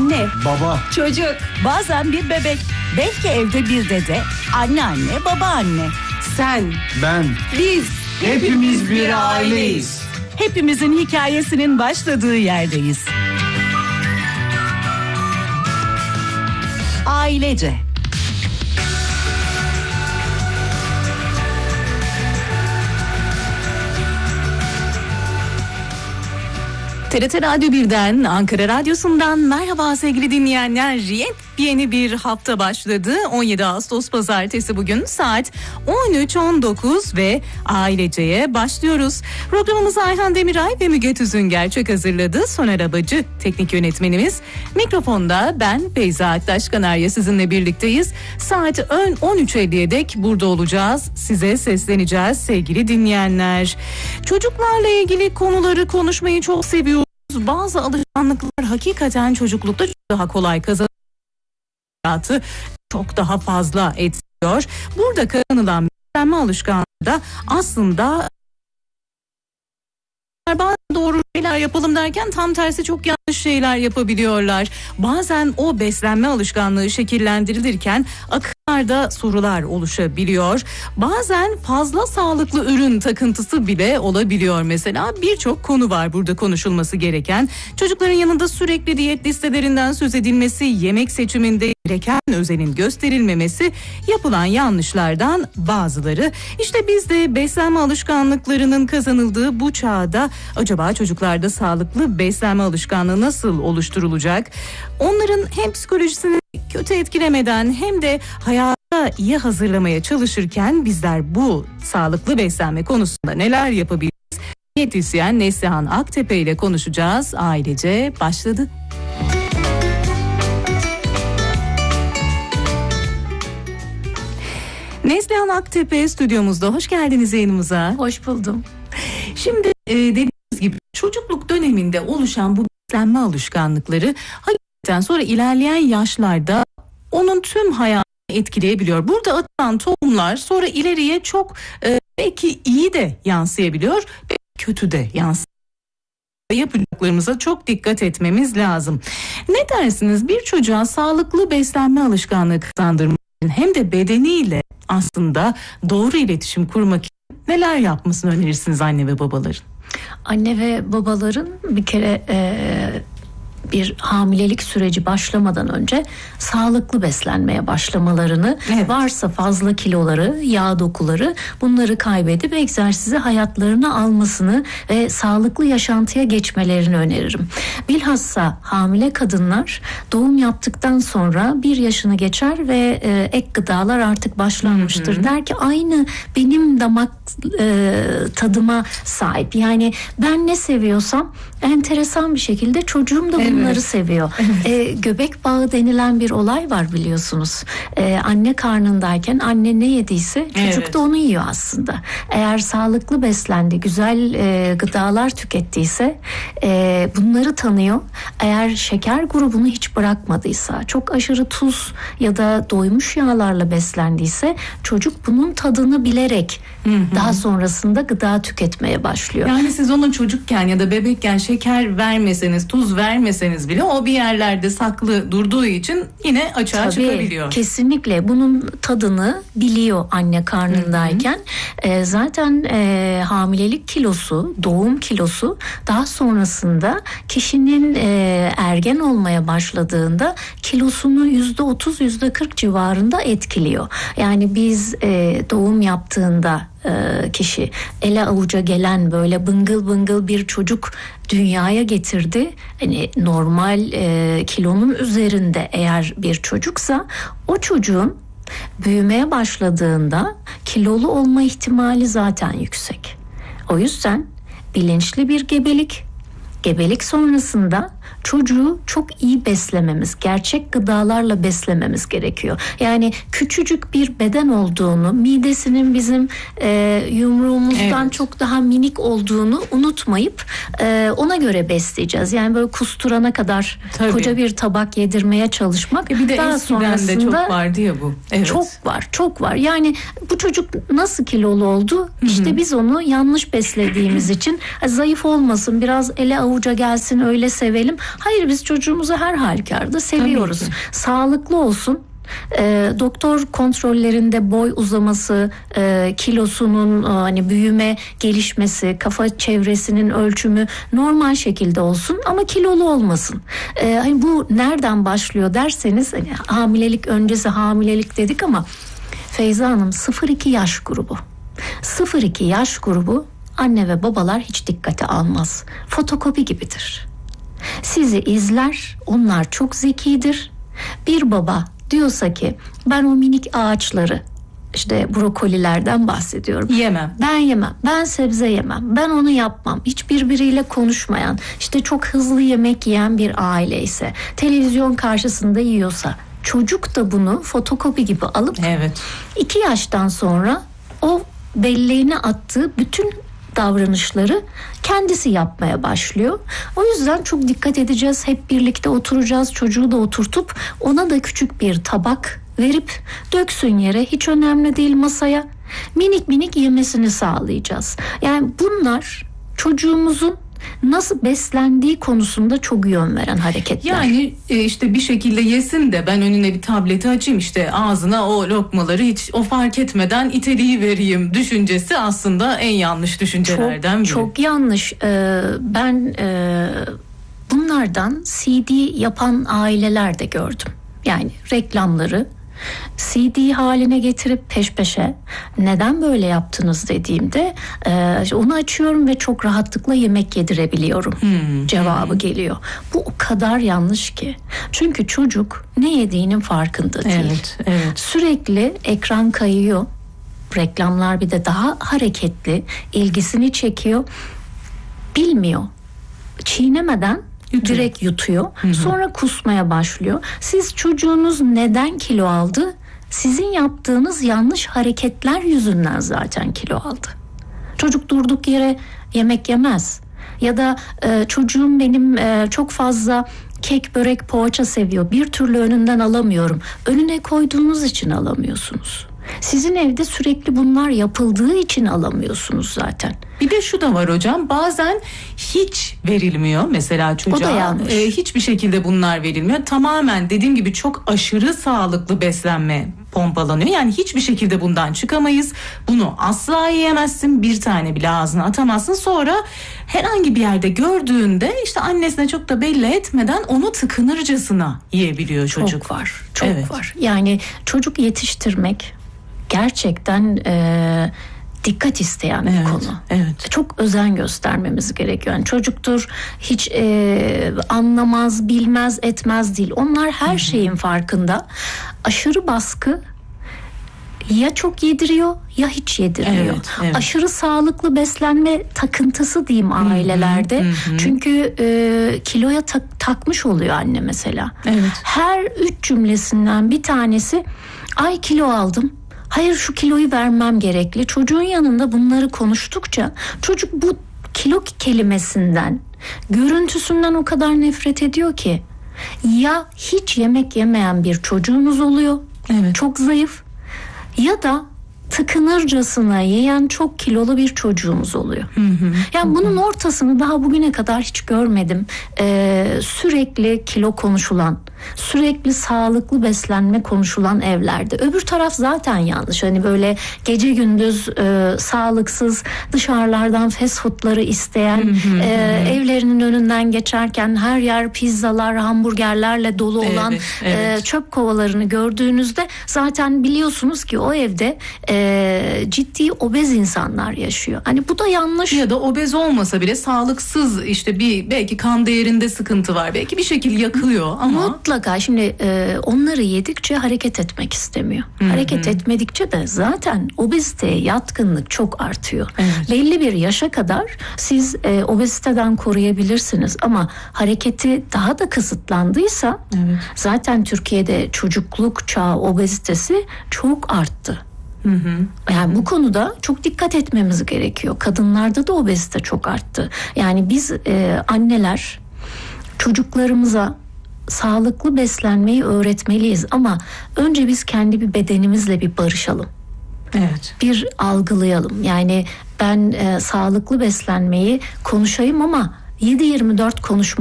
Anne, baba, çocuk, bazen bir bebek, belki evde bir dede, anneanne, babaanne. sen, ben, biz, hepimiz bir aileyiz. Hepimizin hikayesinin başladığı yerdeyiz. Ailece. TRT Radyo 1'den, Ankara Radyosu'ndan merhaba sevgili dinleyenler. Yeni bir hafta başladı. 17 Ağustos Pazartesi bugün saat 13.19 ve Ailece'ye başlıyoruz. Programımızı Ayhan Demiray ve Müge Tüzün Gerçek hazırladı. Soner Abacı teknik yönetmenimiz. Mikrofonda ben Beyza Aktaş Kanarya sizinle birlikteyiz. Saat 13.50'ye dek burada olacağız. Size sesleneceğiz sevgili dinleyenler. Çocuklarla ilgili konuları konuşmayı çok seviyoruz. Bazı alışkanlıklar hakikaten çocuklukta çok daha kolay kazanılıyor. Hayatı çok daha fazla etkiliyor. Burada kazanılan beslenme alışkanlığı da aslında bazen doğru şeyler yapalım derken tam tersi çok yanlış şeyler yapabiliyorlar. Bazen o beslenme alışkanlığı şekillendirilirken akıllarda sorular oluşabiliyor. Bazen fazla sağlıklı ürün takıntısı bile olabiliyor mesela. Birçok konu var burada konuşulması gereken. Çocukların yanında sürekli diyet listelerinden söz edilmesi, yemek seçiminde gereken özenin gösterilmemesi yapılan yanlışlardan bazıları. İşte biz de beslenme alışkanlıklarının kazanıldığı bu çağda acaba çocuklarda sağlıklı beslenme alışkanlığı nasıl oluşturulacak? Onların hem psikolojisini kötü etkilemeden hem de hayata iyi hazırlamaya çalışırken bizler bu sağlıklı beslenme konusunda neler yapabiliriz? Diyetisyen Neslihan Aktepe ile konuşacağız. Ailece başladı. Neslihan Aktepe stüdyomuzda. Hoş geldiniz yayınımıza. Hoş buldum. Şimdi dediğimiz gibi çocukluk döneminde oluşan bu beslenme alışkanlıkları hakikaten sonra ilerleyen yaşlarda onun tüm hayatını etkileyebiliyor. Burada atılan tohumlar sonra ileriye çok belki iyi de yansıyabiliyor, kötü de yansıyabiliyor. Yapacaklarımıza çok dikkat etmemiz lazım. Ne dersiniz, bir çocuğa sağlıklı beslenme alışkanlığı kazandırmak için hem de bedeniyle aslında doğru iletişim kurmak için neler yapmasını önerirsiniz anne ve babaların? Anne ve babaların bir kere bir hamilelik süreci başlamadan önce sağlıklı beslenmeye başlamalarını, evet, varsa fazla kiloları, yağ dokuları, bunları kaybedip egzersizi hayatlarına almasını ve sağlıklı yaşantıya geçmelerini öneririm. Bilhassa hamile kadınlar doğum yaptıktan sonra 1 yaşını geçer ve ek gıdalar artık başlanmıştır. Hı-hı. Der ki aynı benim damak tadıma sahip. Yani ben ne seviyorsam enteresan bir şekilde çocuğum da bunları, evet, seviyor. Evet. Göbek bağı denilen bir olay var biliyorsunuz. Anne karnındayken anne ne yediyse çocuk, evet, da onu yiyor aslında. Eğer sağlıklı beslendi, güzel gıdalar tükettiyse bunları tanıyor. Eğer şeker grubunu hiç bırakmadıysa, çok aşırı tuz ya da doymuş yağlarla beslendiyse çocuk bunun tadını bilerek, hı-hı, daha sonrasında gıda tüketmeye başlıyor. Yani siz ona çocukken ya da bebekken şeker vermeseniz, tuz vermeseniz bile o bir yerlerde saklı durduğu için yine açığa çıkabiliyor. Kesinlikle bunun tadını biliyor anne karnındayken. Zaten hamilelik kilosu, doğum kilosu daha sonrasında kişinin ergen olmaya başladığında kilosunu %30, %40 civarında etkiliyor. Yani biz doğum yaptığında kişi ele avuca gelen böyle bıngıl bıngıl bir çocuk dünyaya getirdi. Hani normal kilonun üzerinde eğer bir çocuksa o çocuğun büyümeye başladığında kilolu olma ihtimali zaten yüksek. O yüzden bilinçli bir gebelik sonrasında çocuğu çok iyi beslememiz, gerçek gıdalarla beslememiz gerekiyor. Yani küçücük bir beden olduğunu, midesinin bizim yumruğumuzdan, evet, çok daha minik olduğunu unutmayıp ona göre besleyeceğiz. Yani böyle kusturana kadar, tabii, koca bir tabak yedirmeye çalışmak. Bir de daha sonrasında de çok vardı ya bu. Evet. Çok var. Yani bu çocuk nasıl kilolu oldu? İşte biz onu yanlış beslediğimiz için zayıf olmasın, biraz ele avuç avuca gelsin öyle sevelim. Hayır, biz çocuğumuzu her halükarda seviyoruz. Sağlıklı olsun. Doktor kontrollerinde boy uzaması, kilosunun hani büyüme, gelişmesi, kafa çevresinin ölçümü normal şekilde olsun ama kilolu olmasın. Hani bu nereden başlıyor derseniz, hani hamilelik öncesi hamilelik dedik ama Feyza Hanım 0-2 yaş grubu. 0-2 yaş grubu anne ve babalar hiç dikkate almaz. Fotokopi gibidir. Sizi izler, onlar çok zekidir. Bir baba diyorsa ki ben o minik ağaçları, işte brokolilerden bahsediyorum, yemem. Ben yemem, ben sebze yemem, ben onu yapmam. Hiç birbiriyle konuşmayan, işte çok hızlı yemek yiyen bir aile ise, televizyon karşısında yiyorsa, çocuk da bunu fotokopi gibi alıp 2 yaştan sonra o belleğine attığı bütün davranışları kendisi yapmaya başlıyor. O yüzden çok dikkat edeceğiz. Hep birlikte oturacağız. Çocuğu da oturtup ona da küçük bir tabak verip döksün yere. Hiç önemli değil, masaya. Minik minik yemesini sağlayacağız. Yani bunlar çocuğumuzun nasıl beslendiği konusunda çok yön veren hareketler. Yani işte bir şekilde yesin de ben önüne bir tableti açayım, işte ağzına o lokmaları hiç o fark etmeden iteliği vereyim düşüncesi aslında en yanlış düşüncelerden biri. Çok yanlış. Ben bunlardan CD yapan aileler de gördüm. Yani reklamları CD haline getirip peş peşe neden böyle yaptınız dediğimde onu açıyorum ve çok rahatlıkla yemek yedirebiliyorum cevabı geliyor. Bu o kadar yanlış ki. Çünkü çocuk ne yediğinin farkında değil. Evet. Sürekli ekran kayıyor. Reklamlar bir de daha hareketli, ilgisini çekiyor. Bilmiyor. Çiğnemeden direkt yutuyor. Sonra kusmaya başlıyor. Siz çocuğunuz neden kilo aldı? Sizin yaptığınız yanlış hareketler yüzünden zaten kilo aldı. Çocuk durduk yere yemek yemez. Ya da çocuğum benim çok fazla kek, börek, poğaça seviyor. Bir türlü önünden alamıyorum. Önüne koyduğunuz için alamıyorsunuz. Sizin evde sürekli bunlar yapıldığı için alamıyorsunuz zaten. Bir de şu da var hocam, bazen hiç verilmiyor mesela çocuğa. O da yanlış. Hiçbir şekilde bunlar verilmiyor. Tamamen dediğim gibi çok aşırı sağlıklı beslenme pompalanıyor. Yani hiçbir şekilde bundan çıkamayız. Bunu asla yiyemezsin. Bir tane bile ağzına atamazsın. Sonra herhangi bir yerde gördüğünde işte annesine çok da belli etmeden onu tıkınırcasına yiyebiliyor çocuk. Çok var. Yani çocuk yetiştirmek gerçekten dikkat isteyen bir konu. Çok özen göstermemiz gerekiyor. Yani çocuktur, hiç anlamaz, bilmez, etmez değil. Onlar her şeyin farkında. Aşırı baskı ya çok yediriyor ya hiç yedirmiyor. Aşırı sağlıklı beslenme takıntısı diyeyim ailelerde. Çünkü kiloya takmış oluyor anne mesela. Her 3 cümlesinden bir tanesi ay kilo aldım. Hayır, şu kiloyu vermem gerekli. Çocuğun yanında bunları konuştukça çocuk bu kilo kelimesinden, görüntüsünden o kadar nefret ediyor ki, ya hiç yemek yemeyen bir çocuğunuz oluyor. Çok zayıf, ya da tıkınırcasına yiyen çok kilolu bir çocuğumuz oluyor. Yani bunun ortasını daha bugüne kadar hiç görmedim. Sürekli kilo konuşulan, sürekli sağlıklı beslenme konuşulan evlerde. Öbür taraf zaten yanlış. Hani böyle gece gündüz sağlıksız dışarılardan fast foodları isteyen, evlerinin önünden geçerken her yer pizzalar, hamburgerlerle dolu olan çöp kovalarını gördüğünüzde zaten biliyorsunuz ki o evde ciddi obez insanlar yaşıyor. Hani bu da yanlış. Ya da obez olmasa bile sağlıksız, işte belki kan değerinde sıkıntı var. Belki bir şekilde yakılıyor ama mutlaka şimdi onları yedikçe hareket etmek istemiyor. Hareket etmedikçe de zaten obeziteye yatkınlık çok artıyor. Belli bir yaşa kadar siz obeziteden koruyabilirsiniz ama hareketi daha da kısıtlandıysa zaten Türkiye'de çocukluk çağı obezitesi çok arttı. Yani bu konuda çok dikkat etmemiz gerekiyor. Kadınlarda da obezite çok arttı. Yani biz anneler çocuklarımıza sağlıklı beslenmeyi öğretmeliyiz ama önce biz kendi bir bedenimizle bir barışalım. Bir algılayalım. Yani ben sağlıklı beslenmeyi konuşayım ama 7/24 konuşma